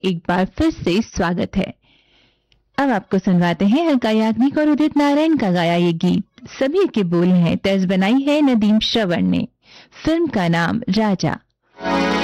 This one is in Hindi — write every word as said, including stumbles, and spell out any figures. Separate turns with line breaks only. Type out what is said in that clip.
एक बार फिर से स्वागत है। अब आपको सुनवाते हैं हल्का याग्निक और उदित नारायण का गाया ये गीत। सभी के बोल हैं, तर्ज बनाई है नदीम श्रवण ने। फिल्म का नाम राजा।